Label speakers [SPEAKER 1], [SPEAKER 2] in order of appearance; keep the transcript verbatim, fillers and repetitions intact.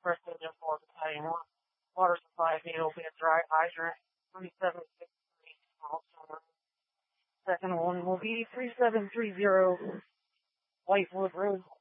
[SPEAKER 1] First Engine four Battalion one. Water supply being open at dry hydrant three seven six three. Second one will be three seven three zero Whitewood Road.